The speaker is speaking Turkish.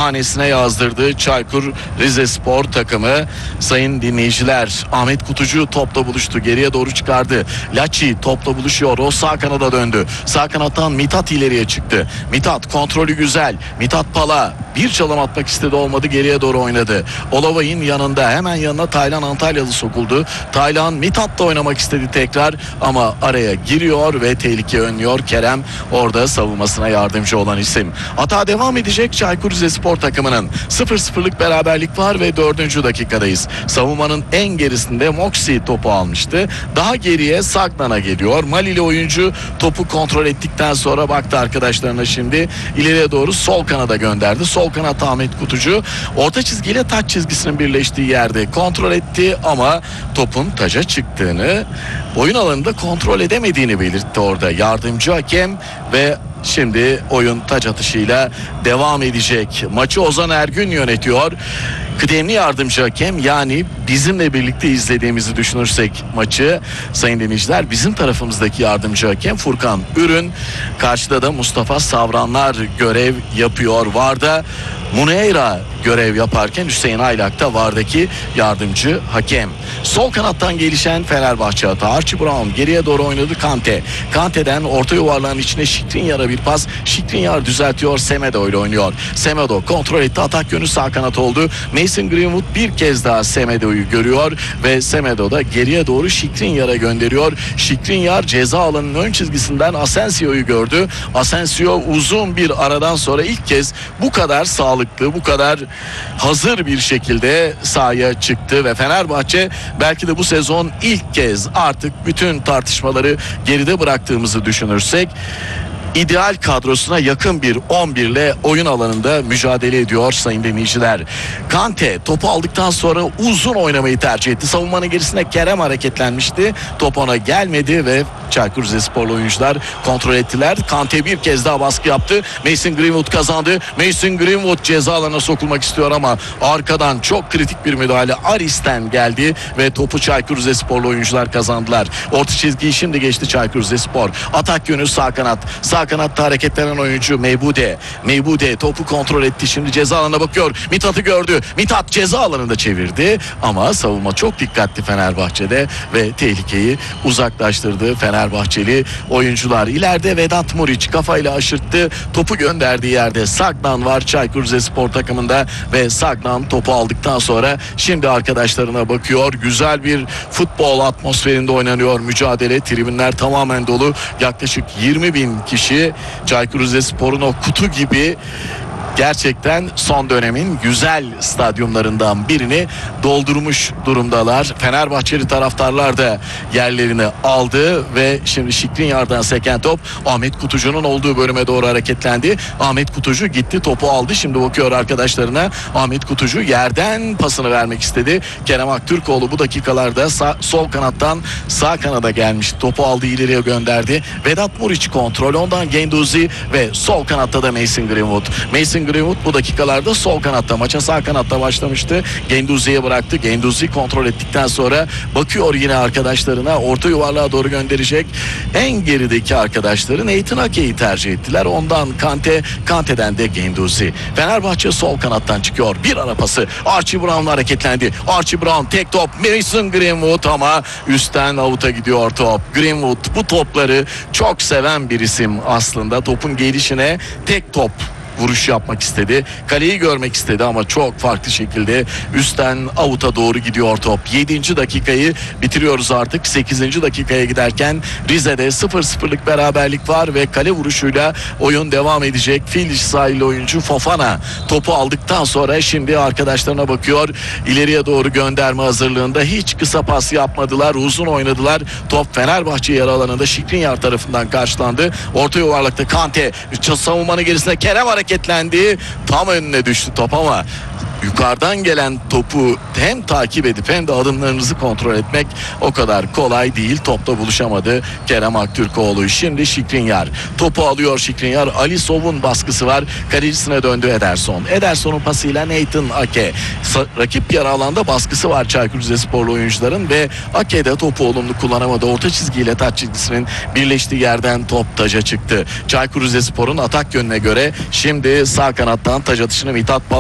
hanesine yazdırdı Çaykur Rizespor takımı. Sayın dinleyiciler, Ahmet Kutucu topla buluştu, geriye doğru çıkardı. Laçi topla buluşuyor, o sağ kanada döndü. Sağ kanattan Mithat ileriye çıktı. Mithat kontrolü güzel. Mithat Pala bir çalım atmak istedi, olmadı, geriye doğru oynadı. Olavay'ın yanında, hemen yanına Taylan Antalyalı sokuldu. Taylan Mithat'la oynamak istedi tekrar ama araya giriyor ve tehlike önlüyor. Kerem orada savunmasına yardımcı olan isim. Hata devam edecek Çaykur Rizespor takımının. 0-0'lık beraberlik var ve 4. dakikadayız. Savunmanın en gerisinde Moxie topu almıştı. Daha geriye Sagnan'a geliyor. Malili oyuncu topu kontrol ettikten sonra baktı arkadaşlarına, şimdi ileriye doğru sol kanada gönderdi. Sol kanat Ahmet Kutucu orta çizgiyle taç çizgisinin birleştiği yerde kontrol etti ama topun taca çıktığını, oyun alanında kontrol edemediğini belirtti orada yardımcı hakem ve şimdi oyun taç atışıyla devam edecek. Maçı Ozan Ergün yönetiyor. Kıdemli yardımcı hakem, yani bizimle birlikte izlediğimizi düşünürsek maçı sayın dinleyiciler, bizim tarafımızdaki yardımcı hakem Furkan Ürün. Karşıda da Mustafa Savranlar görev yapıyor. VAR'da Muneyra görev yaparken Hüseyin Aylak da VAR'daki yardımcı hakem. Sol kanattan gelişen Fenerbahçe hata. Archie Brown geriye doğru oynadı. Kante'den orta yuvarlağın içine Skriniar'a bir pas. Skriniar düzeltiyor, Semedo ile oynuyor. Semedo kontrol etti, atak yönü sağ kanat oldu. Mason Greenwood bir kez daha Semedo'yu görüyor ve Semedo da geriye doğru Skriniar'a gönderiyor. Skriniar ceza alanının ön çizgisinden Asensio'yu gördü. Asensio uzun bir aradan sonra ilk kez bu kadar sağlıklı, bu kadar hazır bir şekilde sahaya çıktı ve Fenerbahçe belki de bu sezon ilk kez, artık bütün tartışmaları geride bıraktığımızı düşünürsek, ideal kadrosuna yakın bir 11 ile oyun alanında mücadele ediyor sayın dinleyiciler. Kante topu aldıktan sonra uzun oynamayı tercih etti. Savunmanın gerisine Kerem hareketlenmişti. Top ona gelmedi ve Çaykur Rizesporlu oyuncular kontrol ettiler. Kante bir kez daha baskı yaptı. Mason Greenwood kazandı. Mason Greenwood ceza alanına sokulmak istiyor ama arkadan çok kritik bir müdahale Aris'ten geldi ve topu Çaykur Rizesporlu oyuncular kazandılar. Orta çizgiyi şimdi geçti Çaykur Rizespor. Atak yönü sağ kanat. Sağ kanatta hareketlenen oyuncu Meybude topu kontrol etti. Şimdi ceza alanına bakıyor. Mithat'ı gördü. Mithat ceza alanında çevirdi ama savunma çok dikkatli Fenerbahçe'de ve tehlikeyi uzaklaştırdı Fenerbahçeli oyuncular. İleride Vedat Muriç kafayla aşırttı. Topu gönderdiği yerde Sagnan var Çaykur Rizespor takımında ve Sagnan topu aldıktan sonra şimdi arkadaşlarına bakıyor. Güzel bir futbol atmosferinde oynanıyor mücadele. Tribünler tamamen dolu. Yaklaşık 20.000 kişi Çaykur Rizespor'un o kutu gibi gerçekten son dönemin güzel stadyumlarından birini doldurmuş durumdalar. Fenerbahçeli taraftarlar da yerlerini aldı ve şimdi Skriniar'dan seken top Ahmet Kutucu'nun olduğu bölüme doğru hareketlendi. Ahmet Kutucu gitti, topu aldı. Şimdi bakıyor arkadaşlarına. Ahmet Kutucu yerden pasını vermek istedi. Kerem Aktürkoğlu bu dakikalarda sol kanattan sağ kanada gelmiş. Topu aldı, ileriye gönderdi. Vedat Muriç kontrol, ondan Genduzi ve sol kanatta da Mason Greenwood. Mason Greenwood bu dakikalarda sol kanatta, maça sağ kanatta başlamıştı. Genduzi'ye bıraktı. Genduzi kontrol ettikten sonra bakıyor yine arkadaşlarına, orta yuvarlığa doğru gönderecek. En gerideki arkadaşları Nathan Ake'yi tercih ettiler. Ondan Kante'den de Genduzi. Fenerbahçe sol kanattan çıkıyor. Bir ara pası. Archie Brown'la hareketlendi. Archie Brown tek top. Mason Greenwood ama üstten avuta gidiyor top. Greenwood bu topları çok seven bir isim aslında. Topun gelişine tek top vuruş yapmak istedi. Kaleyi görmek istedi ama çok farklı şekilde üstten avuta doğru gidiyor top. 7. dakikayı bitiriyoruz artık. 8. dakikaya giderken Rize'de 0-0'lık beraberlik var ve kale vuruşuyla oyun devam edecek. Fil sahili oyuncu Fofana topu aldıktan sonra şimdi arkadaşlarına bakıyor. İleriye doğru gönderme hazırlığında, hiç kısa pas yapmadılar. Uzun oynadılar. Top Fenerbahçe yarı alanında Skriniar tarafından karşılandı. Orta yuvarlakta Kante savunmanın gerisinde Kerem hareketlendi. Tam önüne düştü top ama yukarıdan gelen topu hem takip edip hem de adımlarınızı kontrol etmek o kadar kolay değil. Topla buluşamadı Kerem Aktürkoğlu. Şimdi Skriniar topu alıyor. Skriniar, Alisov'un baskısı var. Kalecisine döndü Ederson. Ederson'un pasıyla Nathan Ake. Rakip yarı alanda baskısı var Çaykur Rizesporlu oyuncuların ve Ake de topu olumlu kullanamadı. Orta çizgiyle taç çizgisinin birleştiği yerden top taca çıktı. Çaykur Rizespor'un atak yönüne göre şimdi sağ kanattan taç atışını Mithat